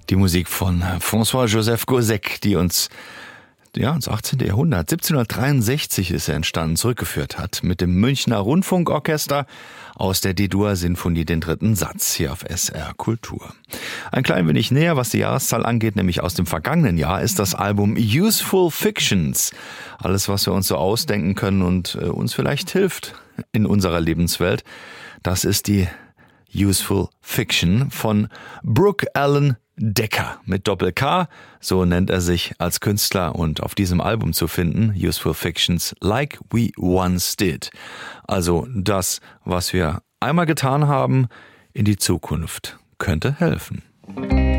Die Musik von François-Joseph Gossec, die uns ins 18. Jahrhundert, 1763 ist er entstanden, zurückgeführt hat mit dem Münchner Rundfunkorchester aus der D-Dur-Sinfonie den dritten Satz hier auf SR Kultur. Ein klein wenig näher, was die Jahreszahl angeht, nämlich aus dem vergangenen Jahr, ist das Album Useful Fictions. Alles, was wir uns so ausdenken können und uns vielleicht hilft in unserer Lebenswelt, das ist die Useful Fiction von Brooke Allen Decker mit Doppel-K, so nennt er sich als Künstler und auf diesem Album zu finden, Useful Fictions Like We Once Did. Also das, was wir einmal getan haben, in die Zukunft könnte helfen.